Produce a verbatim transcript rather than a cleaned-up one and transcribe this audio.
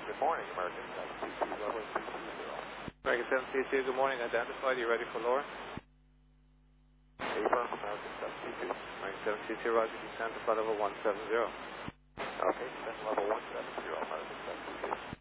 Good morning, American seven two two, level three two zero. American seven two two, good morning, identified, you ready for lower? Affirm, American seven two two. American seven two two, roger, descend to flight level one seven zero. Okay, descend level one seven zero, American seven two two.